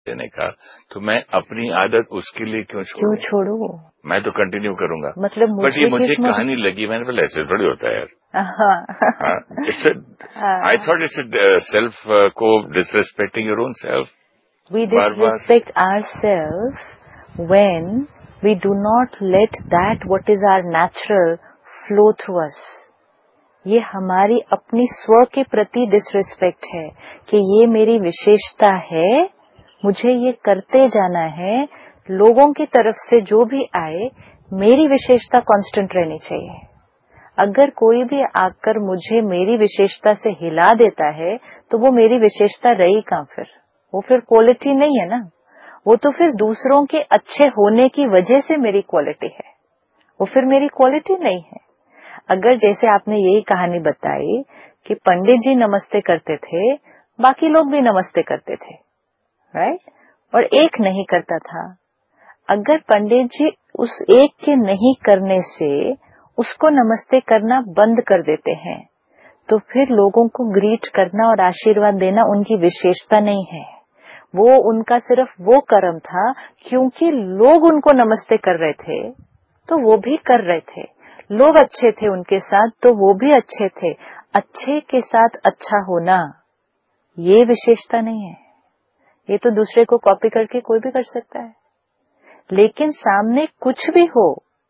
देने का, तो मैं अपनी आदत उसके लिए क्यों छोड़ू? मैं तो कंटिन्यू करूंगा। मतलब बट ये मुझे कहानी लगी, मैंने बोला ऐसे थोड़ी होता है यार। आई थॉट इट्स सेल्फ को disrespecting your own self. We disrespect ourselves when we do not let that what is our natural flow through us. ये हमारी अपनी स्व के प्रति डिसरिस्पेक्ट है कि ये मेरी विशेषता है, मुझे ये करते जाना है, लोगों की तरफ से जो भी आए मेरी विशेषता कांस्टेंट रहनी चाहिए। अगर कोई भी आकर मुझे मेरी विशेषता से हिला देता है तो वो मेरी विशेषता रही कहाँ? फिर वो फिर क्वालिटी नहीं है ना, वो तो फिर दूसरों के अच्छे होने की वजह से मेरी क्वालिटी है, वो फिर मेरी क्वालिटी नहीं है। अगर जैसे आपने यही कहानी बताई कि पंडित जी नमस्ते करते थे, बाकी लोग भी नमस्ते करते थे, राइट, और एक नहीं करता था। अगर पंडित जी उस एक के नहीं करने से उसको नमस्ते करना बंद कर देते हैं तो फिर लोगों को ग्रीट करना और आशीर्वाद देना उनकी विशेषता नहीं है, वो उनका सिर्फ वो कर्म था क्योंकि लोग उनको नमस्ते कर रहे थे तो वो भी कर रहे थे, लोग अच्छे थे उनके साथ तो वो भी अच्छे थे। अच्छे के साथ अच्छा होना ये विशेषता नहीं है, ये तो दूसरे को कॉपी करके कोई भी कर सकता है। लेकिन सामने कुछ भी हो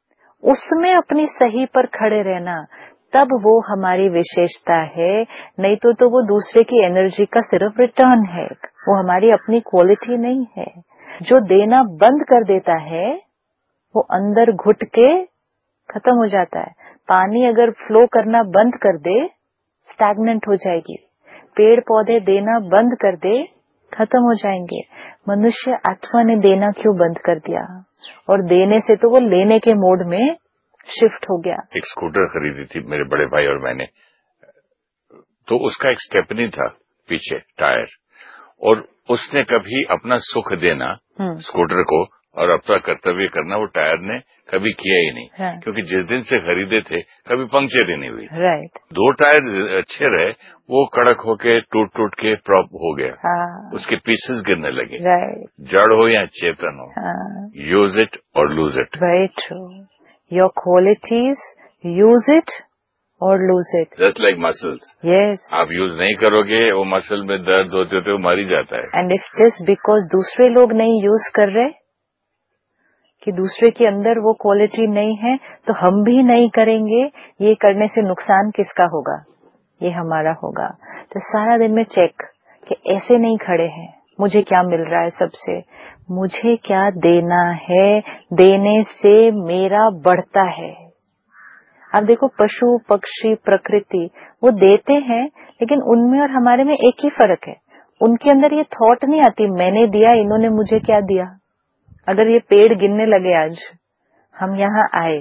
उसमें अपनी सही पर खड़े रहना, तब वो हमारी विशेषता है, नहीं तो वो दूसरे की एनर्जी का सिर्फ रिटर्न है, वो हमारी अपनी क्वालिटी नहीं है। जो देना बंद कर देता है वो अंदर घुट के खत्म हो जाता है। पानी अगर फ्लो करना बंद कर दे स्टैग्नेंट हो जाएगी, पेड़ पौधे देना बंद कर दे खत्म हो जाएंगे। मनुष्य आत्मा ने देना क्यों बंद कर दिया? और देने से तो वो लेने के मोड में शिफ्ट हो गया। एक स्कूटर खरीदी थी मेरे बड़े भाई और मैंने, तो उसका एक स्टेपनी था पीछे टायर, और उसने कभी अपना सुख देना स्कूटर को और अपना कर्तव्य करना वो टायर ने कभी किया ही नहीं। क्योंकि जिस दिन से खरीदे थे कभी पंक्चर ही नहीं हुई। राइट। 2 टायर अच्छे रहे, वो कड़क होके टूट के प्रॉप हो गया। उसके पीसेस गिरने लगे। जड़ हो या चेतन हो, यूज इट और lose it. Very true. Your qualities, use it और lose it. Just like muscles. Yes. आप यूज नहीं करोगे वो मसल में दर्द होते वो मर ही जाता है। एंड इफ जस्ट बिकॉज दूसरे लोग नहीं यूज कर रहे, कि दूसरे के अंदर वो क्वालिटी नहीं है तो हम भी नहीं करेंगे, ये करने से नुकसान किसका होगा? ये हमारा होगा। तो सारा दिन में चेक कि ऐसे नहीं खड़े हैं, मुझे क्या मिल रहा है सबसे, मुझे क्या देना है, देने से मेरा बढ़ता है। आप देखो पशु पक्षी प्रकृति वो देते हैं, लेकिन उनमें और हमारे में एक ही फर्क है, उनके अंदर ये थॉट नहीं आती मैंने दिया इन्होंने मुझे क्या दिया। अगर ये पेड़ गिरने लगे, आज हम यहाँ आए,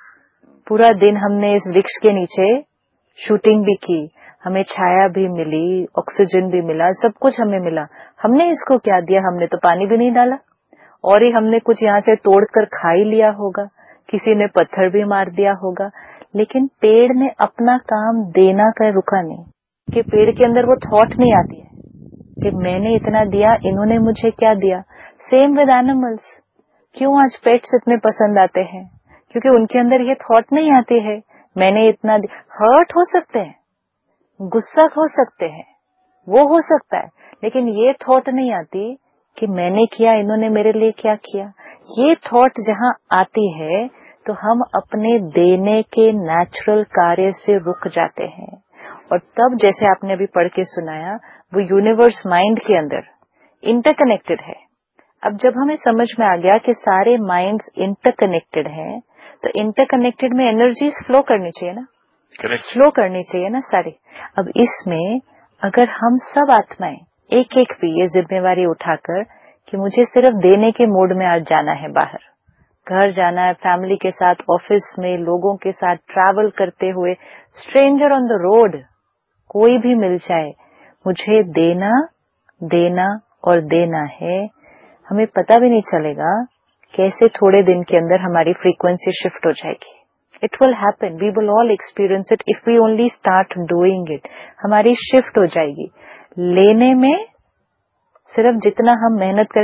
पूरा दिन हमने इस वृक्ष के नीचे शूटिंग भी की, हमें छाया भी मिली, ऑक्सीजन भी मिला, सब कुछ हमें मिला, हमने इसको क्या दिया? हमने तो पानी भी नहीं डाला, और ही हमने कुछ यहाँ से तोड़कर खा ही लिया होगा, किसी ने पत्थर भी मार दिया होगा। लेकिन पेड़ ने अपना काम देना का रुका नहीं, कि पेड़ के अंदर वो थॉट नहीं आती है कि मैंने इतना दिया इन्होंने मुझे क्या दिया। Same with animals. क्यों आज पेट्स इतने पसंद आते हैं? क्योंकि उनके अंदर ये थॉट नहीं आती है मैंने इतना दिया। हर्ट हो सकते हैं, गुस्सा हो सकते हैं, वो हो सकता है, लेकिन ये थॉट नहीं आती कि मैंने किया इन्होंने मेरे लिए क्या किया। ये थॉट जहाँ आती है तो हम अपने देने के नेचुरल कार्य से रुक जाते हैं, और तब जैसे आपने अभी पढ़ के सुनाया, वो यूनिवर्स माइंड के अंदर इंटरकनेक्टेड है। अब जब हमें समझ में आ गया कि सारे माइंड्स इंटरकनेक्टेड हैं, तो इंटरकनेक्टेड में एनर्जीज फ्लो करनी चाहिए ना, फ्लो करनी चाहिए ना सारी। अब इसमें अगर हम सब आत्माएं एक एक भी ये जिम्मेवारी उठाकर कि मुझे सिर्फ देने के मोड में आज जाना है, बाहर घर जाना है, फैमिली के साथ, ऑफिस में लोगों के साथ ट्रैवल करते हुए, स्ट्रेंजर ऑन द रोड कोई भी मिल जाए, मुझे देना देना और देना है। हमें पता भी नहीं चलेगा कैसे थोड़े दिन के अंदर हमारी फ्रीक्वेंसी शिफ्ट हो जाएगी। It will happen, we will all experience it if we only start doing it. हमारी शिफ्ट हो जाएगी। लेने में सिर्फ जितना हम मेहनत करके